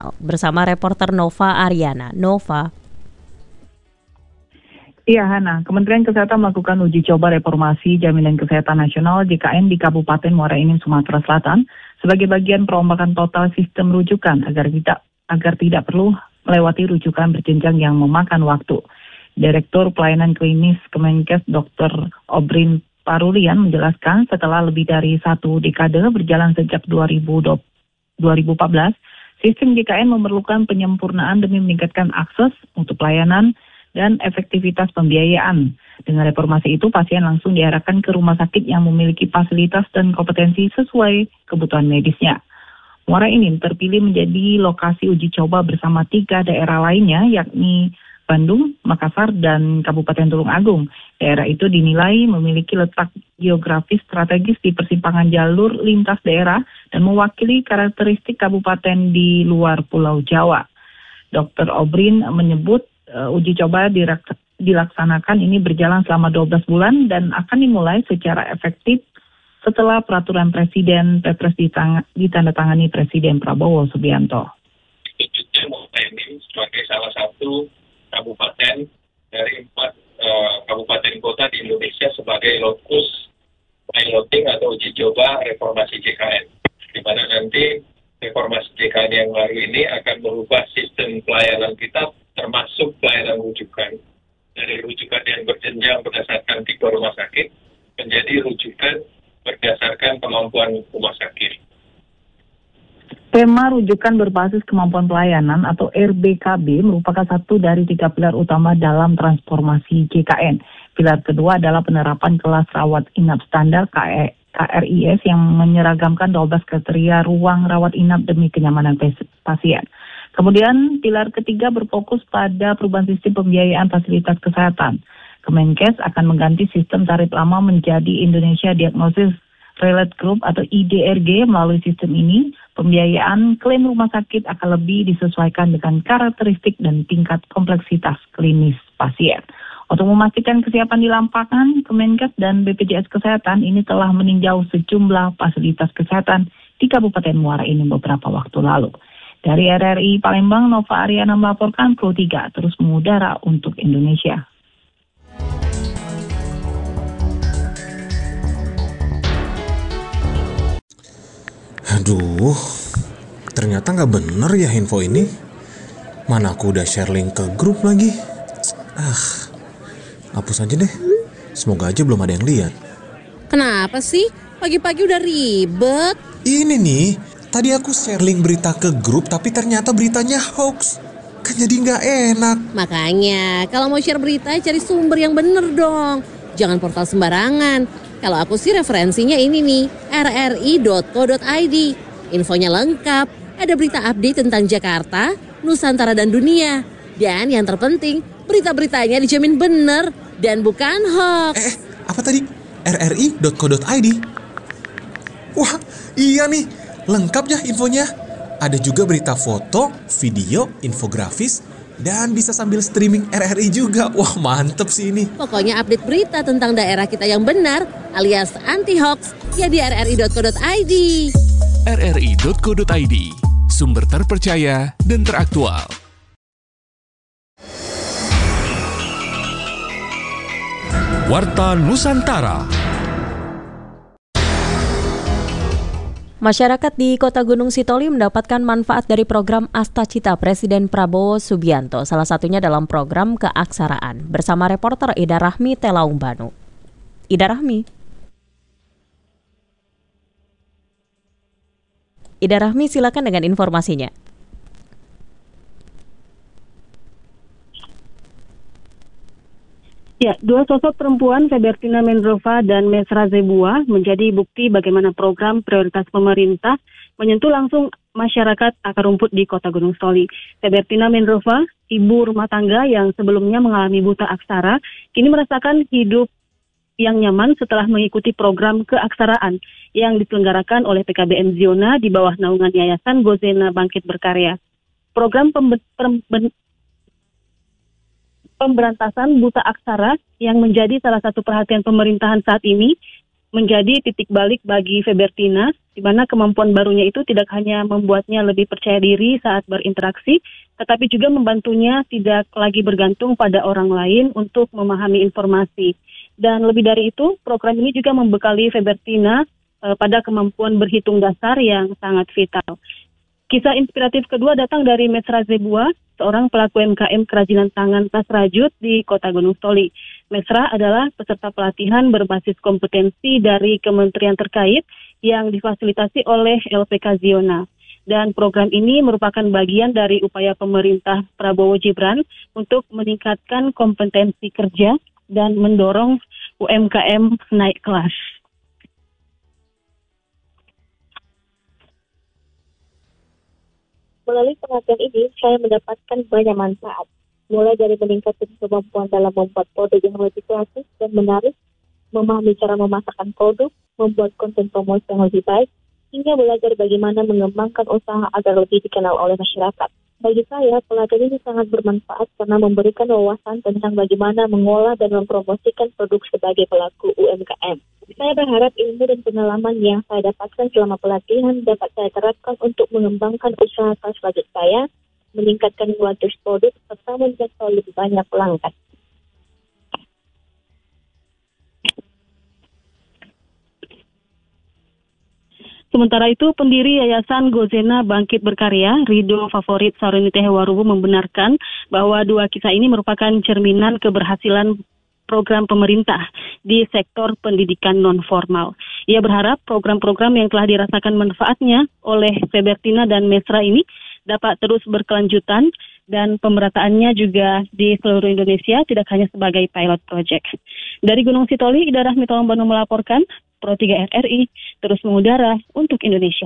bersama reporter Nova Ariana. Nova. Iya, Hana. Kementerian Kesehatan melakukan uji coba reformasi Jaminan Kesehatan Nasional JKN di Kabupaten Muara Enim, Sumatera Selatan sebagai bagian perombakan total sistem rujukan agar tidak perlu melewati rujukan berjenjang yang memakan waktu. Direktur Pelayanan Klinis Kemenkes Dr. Obrin Parulian menjelaskan setelah lebih dari 1 dekade berjalan sejak 2014, sistem JKN memerlukan penyempurnaan demi meningkatkan akses untuk pelayanan dan efektivitas pembiayaan. Dengan reformasi itu, pasien langsung diarahkan ke rumah sakit yang memiliki fasilitas dan kompetensi sesuai kebutuhan medisnya. Muara Enim terpilih menjadi lokasi uji coba bersama 3 daerah lainnya, yakni Bandung, Makassar, dan Kabupaten Tulung Agung. Daerah itu dinilai memiliki letak geografis strategis di persimpangan jalur lintas daerah dan mewakili karakteristik kabupaten di luar Pulau Jawa. Dr. Obrin menyebut uji coba dilaksanakan ini berjalan selama 12 bulan dan akan dimulai secara efektif setelah peraturan Presiden Pepres ditandatangani Presiden Prabowo Subianto. Ini sebagai salah satu kabupaten dari 4 kabupaten kota di Indonesia sebagai lokus piloting atau uji coba reformasi JKN, di mana nanti reformasi JKN yang baru ini akan merubah sistem pelayanan kita, termasuk pelayanan rujukan, dari rujukan yang berjenjang berdasarkan tipe rumah sakit menjadi rujukan berdasarkan kemampuan rumah sakit. Tema rujukan berbasis kemampuan pelayanan atau RBKB merupakan satu dari 3 pilar utama dalam transformasi JKN. Pilar kedua adalah penerapan kelas rawat inap standar KRIS yang menyeragamkan 12 kriteria ruang rawat inap demi kenyamanan pasien. Kemudian pilar ketiga berfokus pada perubahan sistem pembiayaan fasilitas kesehatan. Kemenkes akan mengganti sistem tarif lama menjadi Indonesia Diagnosis Related Group atau IDRG. Melalui sistem ini, pembiayaan klaim rumah sakit akan lebih disesuaikan dengan karakteristik dan tingkat kompleksitas klinis pasien. Untuk memastikan kesiapan di lapangan, Kemenkes dan BPJS Kesehatan ini telah meninjau sejumlah fasilitas kesehatan di Kabupaten Muara Enim beberapa waktu lalu. Dari RRI Palembang, Nova Ariana melaporkan Pro 3 terus mengudara untuk Indonesia. Aduh, ternyata nggak bener ya info ini. Mana aku udah share link ke grup lagi. Hapus aja deh. Semoga aja belum ada yang lihat. Kenapa sih? Pagi-pagi udah ribet. Ini nih, tadi aku share link berita ke grup tapi ternyata beritanya hoax. Kan jadi nggak enak. Makanya, kalau mau share berita cari sumber yang bener dong. Jangan portal sembarangan. Kalau aku sih referensinya ini nih, rri.co.id. Infonya lengkap, ada berita update tentang Jakarta, Nusantara dan dunia. Dan yang terpenting, berita-beritanya dijamin bener dan bukan hoax. Apa tadi? rri.co.id? Wah, iya nih, lengkap ya infonya. Ada juga berita foto, video, infografis, dan bisa sambil streaming RRI juga. Wah, mantep sih ini. Pokoknya update berita tentang daerah kita yang benar alias anti-hoax ya di rri.co.id. rri.co.id, sumber terpercaya dan teraktual. Warta Nusantara. Masyarakat di Kota Gunung Sitoli mendapatkan manfaat dari program Astacita Presiden Prabowo Subianto, salah satunya dalam program keaksaraan. Bersama reporter Ida Rahmi Telaung Banu. Ida Rahmi. Ida Rahmi, silakan dengan informasinya. Ya, 2 sosok perempuan, Febertina Mendrova dan Mesra Zebua, menjadi bukti bagaimana program prioritas pemerintah menyentuh langsung masyarakat akar rumput di Kota Gunung Sitoli. Febertina Mendrova, ibu rumah tangga yang sebelumnya mengalami buta aksara, kini merasakan hidup yang nyaman setelah mengikuti program keaksaraan yang diselenggarakan oleh PKBM Ziona di bawah naungan Yayasan Gozena Bangkit Berkarya. Program pemberantasan buta aksara yang menjadi salah satu perhatian pemerintahan saat ini menjadi titik balik bagi Febertina, di mana kemampuan barunya itu tidak hanya membuatnya lebih percaya diri saat berinteraksi, tetapi juga membantunya tidak lagi bergantung pada orang lain untuk memahami informasi. Dan lebih dari itu, program ini juga membekali Febertina pada kemampuan berhitung dasar yang sangat vital. Kisah inspiratif kedua datang dari Mesra Zebua, seorang pelaku UMKM kerajinan tangan tas rajut di Kota Gunung Stoli. Mesra adalah peserta pelatihan berbasis kompetensi dari kementerian terkait yang difasilitasi oleh LPK Ziona. Dan program ini merupakan bagian dari upaya pemerintah Prabowo Gibran untuk meningkatkan kompetensi kerja dan mendorong UMKM naik kelas. Melalui pelatihan ini, saya mendapatkan banyak manfaat, mulai dari meningkatkan kemampuan dalam membuat produk yang lebih kreatif dan menarik, memahami cara memasarkan produk, membuat konten promosi yang lebih baik, hingga belajar bagaimana mengembangkan usaha agar lebih dikenal oleh masyarakat. Bagi saya, pelatihan ini sangat bermanfaat karena memberikan wawasan tentang bagaimana mengolah dan mempromosikan produk sebagai pelaku UMKM. Saya berharap ilmu dan pengalaman yang saya dapatkan selama pelatihan dapat saya terapkan untuk mengembangkan usaha tas rajut saya, meningkatkan kualitas produk, serta menjangkau lebih banyak pelanggan. Sementara itu, pendiri Yayasan Gozena Bangkit Berkarya, Rido Favorit Sarunite Hewarubu membenarkan bahwa dua kisah ini merupakan cerminan keberhasilan program pemerintah di sektor pendidikan non-formal. Ia berharap program-program yang telah dirasakan manfaatnya oleh Febertina dan Mesra ini dapat terus berkelanjutan dan pemerataannya juga di seluruh Indonesia, tidak hanya sebagai pilot project. Dari Gunung Sitoli, Ida Rahmi Tolong melaporkan, Pro 3 RRI terus mengudara untuk Indonesia.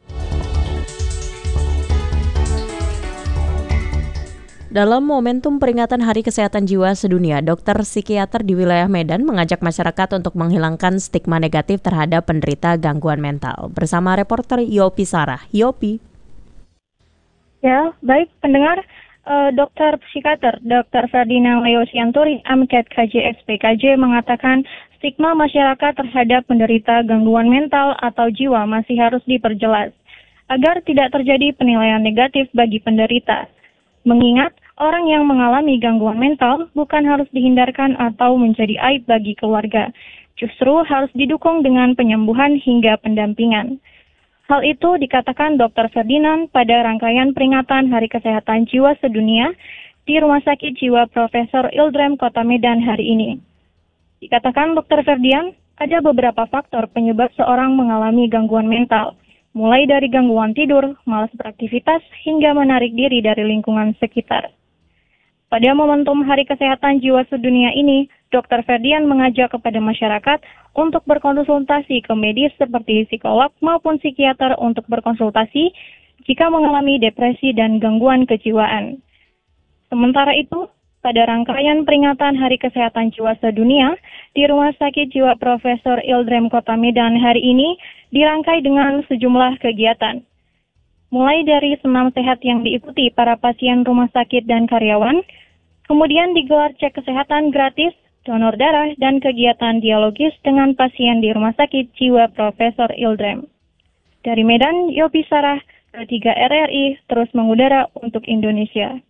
Dalam momentum peringatan Hari Kesehatan Jiwa Sedunia, dokter psikiater di wilayah Medan mengajak masyarakat untuk menghilangkan stigma negatif terhadap penderita gangguan mental. Bersama reporter Yopi Sarah. Yopi. Ya, baik pendengar, Dokter Psikiater Dr. Ferdinand Leo Sianturi, AMKET KJ mengatakan stigma masyarakat terhadap penderita gangguan mental atau jiwa masih harus diperjelas agar tidak terjadi penilaian negatif bagi penderita. Mengingat orang yang mengalami gangguan mental bukan harus dihindarkan atau menjadi aib bagi keluarga, justru harus didukung dengan penyembuhan hingga pendampingan. Hal itu dikatakan Dr. Ferdinand pada rangkaian peringatan Hari Kesehatan Jiwa Sedunia di Rumah Sakit Jiwa Profesor Ildrem Kota Medan hari ini. Dikatakan Dr. Ferdinand, ada beberapa faktor penyebab seorang mengalami gangguan mental, mulai dari gangguan tidur, malas beraktivitas, hingga menarik diri dari lingkungan sekitar. Pada momentum Hari Kesehatan Jiwa Sedunia ini, Dr. Ferdian mengajak kepada masyarakat untuk berkonsultasi ke medis seperti psikolog maupun psikiater untuk berkonsultasi jika mengalami depresi dan gangguan kejiwaan. Sementara itu, pada rangkaian peringatan Hari Kesehatan Jiwa Sedunia di Rumah Sakit Jiwa Profesor Ildrem Kota Medan hari ini dirangkai dengan sejumlah kegiatan. Mulai dari senam sehat yang diikuti para pasien rumah sakit dan karyawan, kemudian digelar cek kesehatan gratis, donor darah, dan kegiatan dialogis dengan pasien di Rumah Sakit Jiwa Profesor Ildrem. Dari Medan, Yopi Sarah, Pro 3 RRI, terus mengudara untuk Indonesia.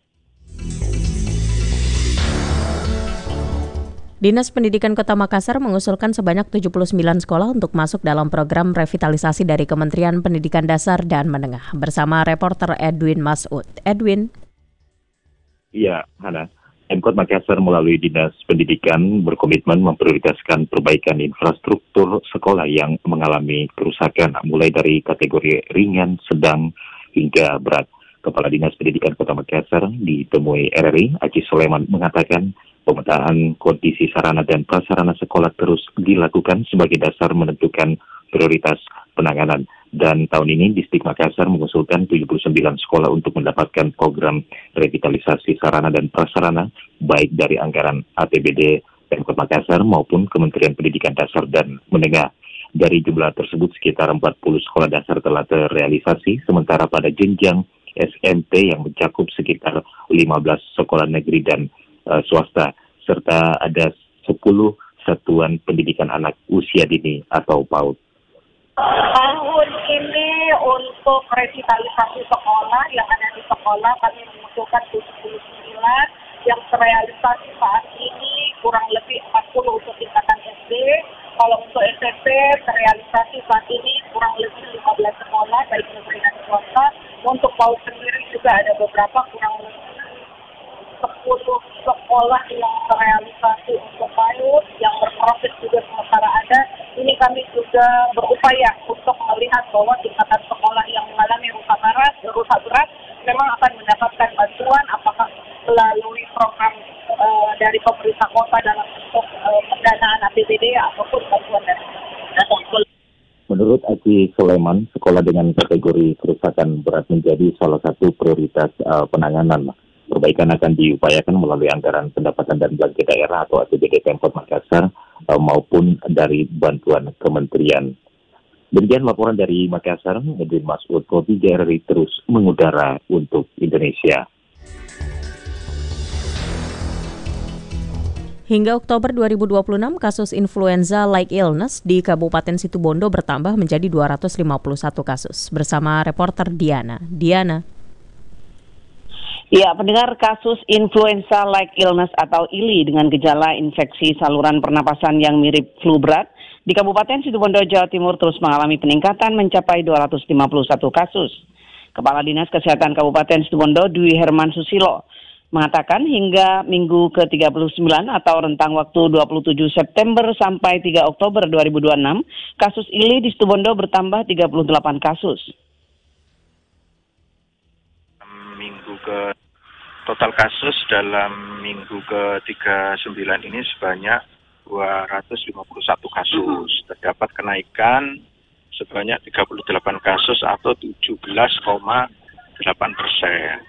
Dinas Pendidikan Kota Makassar mengusulkan sebanyak 79 sekolah untuk masuk dalam program revitalisasi dari Kementerian Pendidikan Dasar dan Menengah. Bersama reporter Edwin Masud. Edwin. Iya, Hana. Pemkot Makassar melalui Dinas Pendidikan berkomitmen memprioritaskan perbaikan infrastruktur sekolah yang mengalami kerusakan, mulai dari kategori ringan, sedang, hingga berat. Kepala Dinas Pendidikan Kota Makassar ditemui RRI, Aji Soleman, mengatakan pemetaan kondisi sarana dan prasarana sekolah terus dilakukan sebagai dasar menentukan prioritas penanganan. Dan tahun ini Distrik Makassar mengusulkan 79 sekolah untuk mendapatkan program revitalisasi sarana dan prasarana, baik dari anggaran APBD Pemkot Makassar maupun Kementerian Pendidikan Dasar dan Menengah. Dari jumlah tersebut, sekitar 40 sekolah dasar telah terrealisasi, sementara pada jenjang SMP yang mencakup sekitar 15 sekolah negeri dan swasta, serta ada 10 satuan pendidikan anak usia dini atau PAUD? Tahun ini untuk revitalisasi sekolah yang ada di sekolah kami mengusulkan 79, yang terrealisasi saat ini kurang lebih 40 untuk tingkatan SD. Kalau untuk SMP terrealisasi saat ini kurang lebih 15 sekolah baik negeri dan swasta. Untuk PAUD sendiri juga ada beberapa kurang lebih 10 sekolah yang terrealisasi untuk PAUD, yang berproses juga sementara ada. Ini kami juga berupaya untuk melihat bahwa tingkatan sekolah yang mengalami rusak berat memang akan mendapatkan bantuan, apakah melalui program dari pemerintah kota dalam bentuk pendanaan APBD ataupun bantuan dari Menurut Aji Sulaiman, sekolah dengan kategori kerusakan berat menjadi salah satu prioritas penanganan. Perbaikan akan diupayakan melalui anggaran pendapatan dan belanja daerah atau APBD Pemkot Makassar maupun dari bantuan kementerian. Demikian laporan dari Makassar, Edwin Masud, Pro 3 RRI terus mengudara untuk Indonesia. Hingga Oktober 2026, kasus influenza like illness di Kabupaten Situbondo bertambah menjadi 251 kasus. Bersama reporter Diana. Ya, pendengar, kasus influenza like illness atau ILI dengan gejala infeksi saluran pernapasan yang mirip flu berat di Kabupaten Situbondo, Jawa Timur terus mengalami peningkatan mencapai 251 kasus. Kepala Dinas Kesehatan Kabupaten Situbondo, Dwi Herman Susilo, mengatakan hingga minggu ke-39 atau rentang waktu 27 September sampai 3 Oktober 2026, kasus ILI di Situbondo bertambah 38 kasus. Total kasus dalam minggu ke-39 ini sebanyak 251 kasus. Terdapat kenaikan sebanyak 38 kasus atau 17,8%.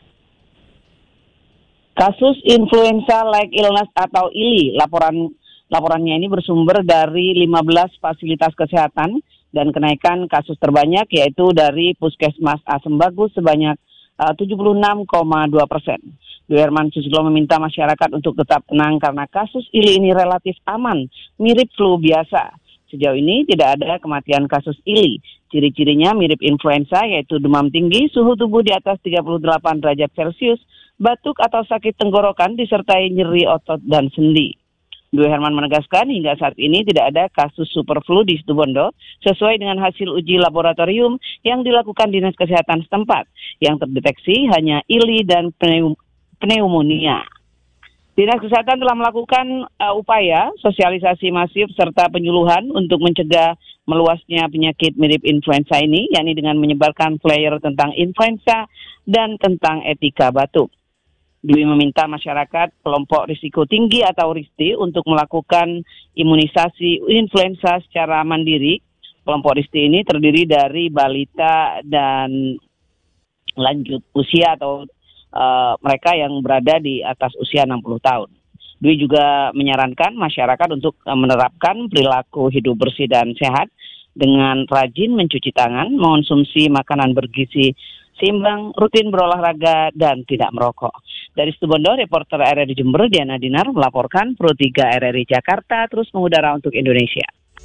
Kasus influenza like illness atau ILI, laporannya ini bersumber dari 15 fasilitas kesehatan dan kenaikan kasus terbanyak yaitu dari Puskesmas Asem Bagus sebanyak 76,2%. Dwi Herman Susilo meminta masyarakat untuk tetap tenang karena kasus ILI ini relatif aman, mirip flu biasa. Sejauh ini tidak ada kematian kasus ILI. Ciri-cirinya mirip influenza yaitu demam tinggi, suhu tubuh di atas 38 derajat Celcius, batuk atau sakit tenggorokan disertai nyeri otot dan sendi. Dwi Herman menegaskan hingga saat ini tidak ada kasus superflu di Situbondo sesuai dengan hasil uji laboratorium yang dilakukan Dinas Kesehatan setempat. Yang terdeteksi hanya ILI dan pneumonia. Dinas Kesehatan telah melakukan upaya sosialisasi masif serta penyuluhan untuk mencegah meluasnya penyakit mirip influenza ini, yakni dengan menyebarkan flyer tentang influenza dan tentang etika batuk. Dwi meminta masyarakat kelompok risiko tinggi atau RISTI untuk melakukan imunisasi influenza secara mandiri. Kelompok RISTI ini terdiri dari balita dan lanjut usia atau mereka yang berada di atas usia 60 tahun. Dwi juga menyarankan masyarakat untuk menerapkan perilaku hidup bersih dan sehat dengan rajin mencuci tangan, mengonsumsi makanan bergizi seimbang, rutin berolahraga, dan tidak merokok. Dari Situbondo, reporter RRI Jember, Diana Dinar, melaporkan Pro 3 RRI Jakarta terus mengudara untuk Indonesia.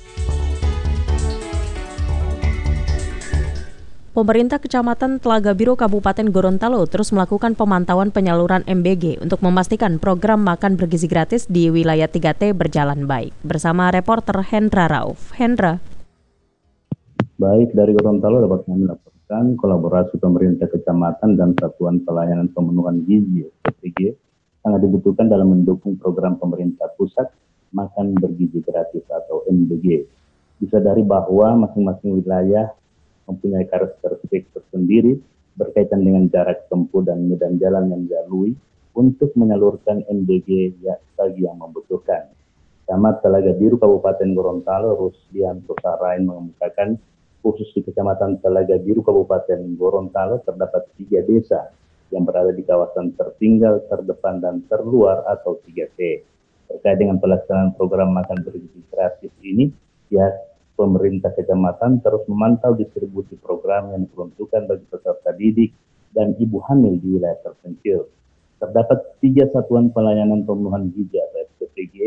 Pemerintah Kecamatan Telaga Biru Kabupaten Gorontalo terus melakukan pemantauan penyaluran MBG untuk memastikan program makan bergizi gratis di wilayah 3T berjalan baik. Bersama reporter Hendra Rauf. Hendra. Baik, dari Gorontalo dapat kami laporkan kolaborasi pemerintah kecamatan dan Satuan Pelayanan Pemenuhan Gizi (SPG) sangat dibutuhkan dalam mendukung program pemerintah pusat makan bergizi gratis atau MBG. Disadari bahwa masing-masing wilayah mempunyai karakteristik tersendiri berkaitan dengan jarak tempuh dan medan jalan yang dilalui untuk menyalurkan MBG bagi yang membutuhkan. Camat Telaga Biru Kabupaten Gorontalo Rusdianto Sarain mengemukakan khusus di Kecamatan Telaga Biru Kabupaten Gorontalo terdapat 3 desa yang berada di kawasan tertinggal, terdepan, dan terluar atau 3T. Terkait dengan pelaksanaan program makan bergizi gratis ini, pemerintah kecamatan terus memantau distribusi program yang diperuntukkan bagi peserta didik dan ibu hamil di wilayah terpencil. Terdapat 3 satuan pelayanan pemenuhan gizi atau SPPG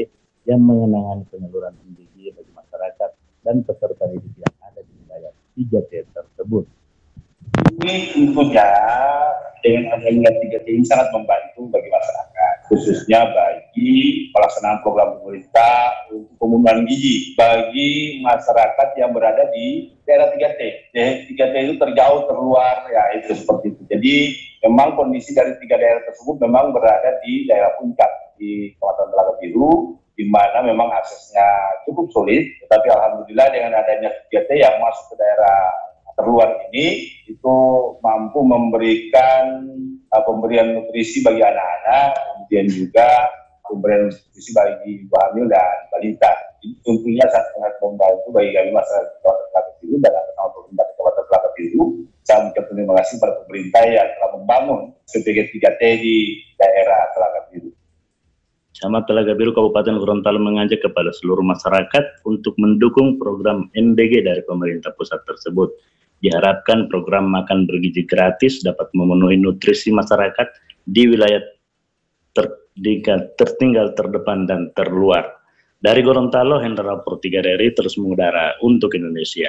yang mengenangkan penyaluran MDG bagi masyarakat dan peserta didik yang ada di wilayah 3T tersebut. Ini tentunya dengan adanya 3T ini sangat membantu bagi masyarakat, khususnya bagi pelaksanaan program pemerintah untuk pemenuhan gizi bagi masyarakat yang berada di daerah 3T. 3T itu terjauh, terluar, ya itu seperti itu. Jadi memang kondisi dari 3 daerah tersebut memang berada di daerah puncak, di Kabupaten Telaga Biru, di mana memang aksesnya cukup sulit, tetapi alhamdulillah dengan adanya 3T yang masuk ke daerah terluar ini itu mampu memberikan pemberian nutrisi bagi anak-anak, kemudian juga pemberian nutrisi bagi ibu hamil dan balita. Ini tentunya sangat membantu bagi kami masyarakat Kabupaten Telaga Biru dan bersama pemerintah Kabupaten Telaga Biru. Saya mengucapkan terima kasih pada pemerintah yang telah membangun sebagai 3T di daerah Telaga Biru. Camat Telaga Biru Kabupaten Gorontalo mengajak kepada seluruh masyarakat untuk mendukung program MBG dari pemerintah pusat tersebut. Diharapkan program makan bergizi gratis dapat memenuhi nutrisi masyarakat di wilayah tertinggal, terdepan, dan terluar. Dari Gorontalo, Hendra Rapor 3 RRI terus mengudara untuk Indonesia.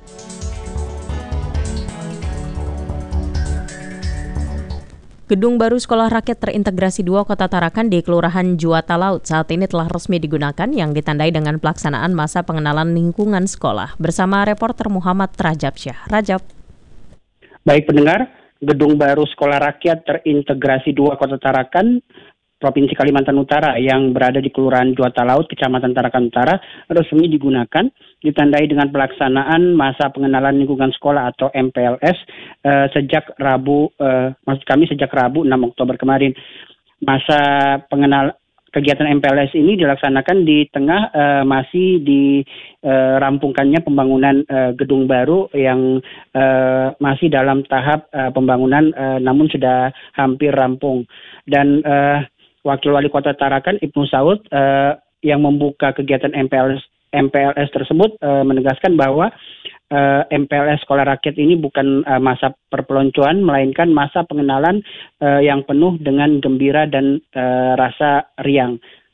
Gedung baru Sekolah Rakyat Terintegrasi 2 Kota Tarakan di Kelurahan Juwata Laut saat ini telah resmi digunakan yang ditandai dengan pelaksanaan masa pengenalan lingkungan sekolah. Bersama reporter Muhammad Rajab Syah. Rajab. Baik pendengar, Gedung baru Sekolah Rakyat Terintegrasi 2 Kota Tarakan, Provinsi Kalimantan Utara yang berada di Kelurahan Juwata Laut, Kecamatan Tarakan Utara, resmi digunakan, ditandai dengan pelaksanaan masa pengenalan lingkungan sekolah atau MPLS sejak Rabu 6 Oktober kemarin. Masa kegiatan MPLS ini dilaksanakan di tengah masih dirampungkannya pembangunan gedung baru yang masih dalam tahap pembangunan namun sudah hampir rampung. Dan Wakil Wali Kota Tarakan Ibnu Saud yang membuka kegiatan MPLS tersebut menegaskan bahwa MPLS Sekolah Rakyat ini bukan masa perpeloncoan, melainkan masa pengenalan yang penuh dengan gembira dan rasa riang.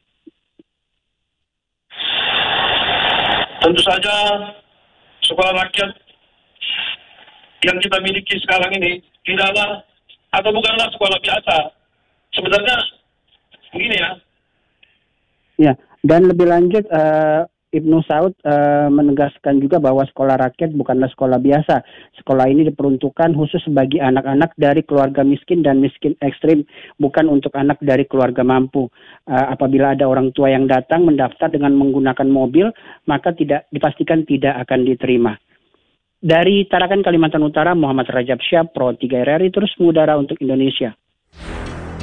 Tentu saja sekolah rakyat yang kita miliki sekarang ini tidaklah atau bukanlah sekolah biasa. Sebenarnya begini ya. Ya, dan lebih lanjut Ibnu Saud menegaskan juga bahwa sekolah rakyat bukanlah sekolah biasa. Sekolah ini diperuntukkan khusus bagi anak-anak dari keluarga miskin dan miskin ekstrim, bukan untuk anak dari keluarga mampu. Apabila ada orang tua yang datang mendaftar dengan menggunakan mobil, maka dipastikan tidak akan diterima. Dari Tarakan, Kalimantan Utara, Muhammad Rajab Syah, Pro 3 RRI terus mengudara untuk Indonesia.